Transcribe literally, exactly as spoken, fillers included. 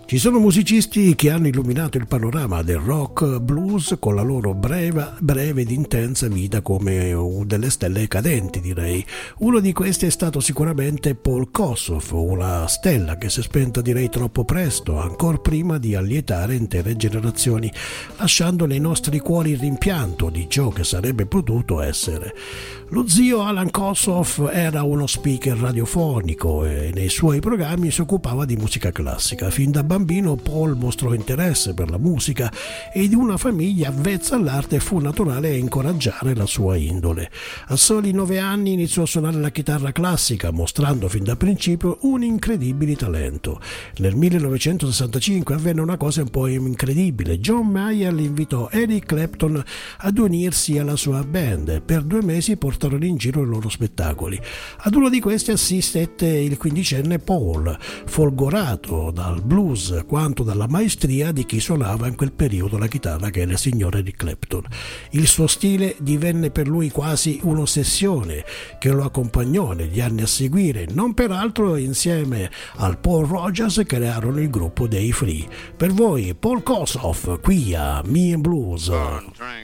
Ci sono musicisti che hanno illuminato il panorama del rock blues con la loro breve, breve ed intensa vita come delle stelle cadenti, direi. Uno di questi è stato sicuramente Paul Kossoff, una stella che si è spenta direi troppo presto, ancora prima di allietare intere generazioni, lasciando nei nostri cuori il rimpianto di ciò che sarebbe potuto essere. Lo zio Alan Kossoff era uno speaker radiofonico e nei suoi programmi si occupava di musica classica. Fin da bambino Paul mostrò interesse per la musica e di una famiglia avvezza all'arte fu naturale incoraggiare la sua indole. A soli nove anni iniziò a suonare la chitarra classica, mostrando fin da principio un incredibile talento. Nel millenovecentosessantacinque avvenne una cosa un po' incredibile. John Mayer invitò Eric Clapton ad unirsi alla sua band. Per due mesi portarono in giro i loro spettacoli. Ad uno di questi assistette il quindicenne Paul, folgorato dal blues quanto dalla maestria di chi suonava in quel periodo la chitarra, che era il signor Eric Clapton. Il suo stile divenne per lui quasi un'ossessione che lo accompagnò negli anni a seguire. Non peraltro insieme al Paul Rogers crearono il gruppo dei Free. Per voi Paul Kossoff qui a Me and Blues. One, three.